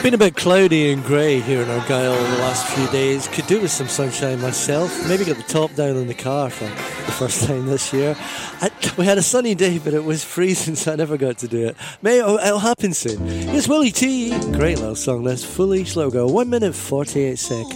Been a bit cloudy and grey here in Argyll the last few days. Could do with some sunshine myself. Maybe get the top down in the car for the first time this year. We had a sunny day, but it was freezing, so I never got to do it. It'll happen soon. Here's Willie T. Great little song, this. Foolish little girl. 1 minute 48 seconds.